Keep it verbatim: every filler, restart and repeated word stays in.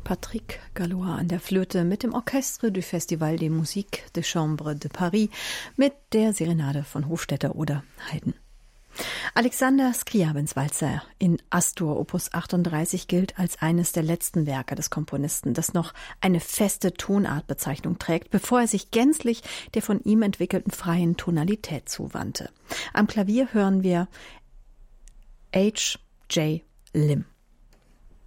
Patrick Gallois an der Flöte mit dem Orchestre du Festival des Musiques de Chambre de Paris mit der Serenade von Hofstetter oder Haydn. Alexander Scriabins Walzer in Astur Opus achtunddreißig gilt als eines der letzten Werke des Komponisten, das noch eine feste Tonartbezeichnung trägt, bevor er sich gänzlich der von ihm entwickelten freien Tonalität zuwandte. Am Klavier hören wir H J Lim.